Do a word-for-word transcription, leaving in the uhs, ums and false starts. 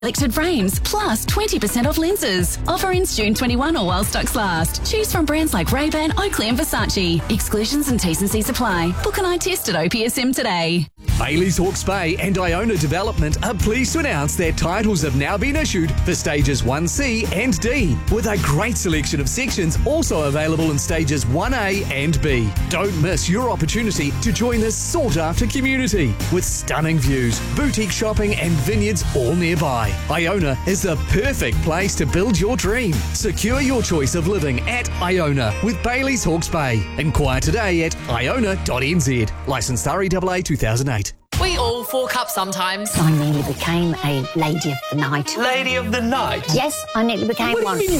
Selected frames, plus twenty percent off lenses. Offer ends June twenty-first or while stocks last. Choose from brands like Ray-Ban, Oakley and Versace. Exclusions and T's and C's apply. Book an eye test at O P S M today. Bailey's Hawke's Bay and Iona Development are pleased to announce their titles have now been issued for stages one C and D, with a great selection of sections also available in stages one A and B. Don't miss your opportunity to join this sought-after community with stunning views, boutique shopping and vineyards all nearby. Iona is the perfect place to build your dream. Secure your choice of living at Iona with Bailey's Hawke's Bay. Inquire today at iona dot n z. Licensed R E A A two thousand eight. We all fork up sometimes. I nearly became a lady of the night. Lady of the night? Yes, I nearly became one.